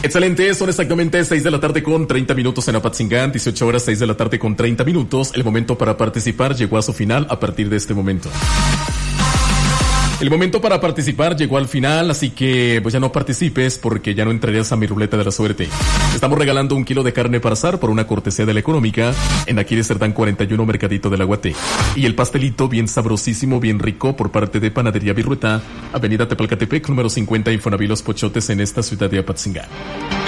Excelente, son exactamente 6 de la tarde con 30 minutos en Apatzingán, 18 horas 6 de la tarde con 30 minutos. El momento para participar llegó a su final a partir de este momento. El momento para participar llegó al final, así que pues ya no participes porque ya no entrarías a mi ruleta de la suerte. Estamos regalando 1 kilo de carne para asar por una cortesía de La Económica en aquí de Cerdán 41 Mercadito del Aguate. Y el pastelito bien sabrosísimo, bien rico por parte de Panadería Virrueta, Avenida Tepalcatepec, número 50, Infonavit Los Pochotes en esta ciudad de Apatzingán.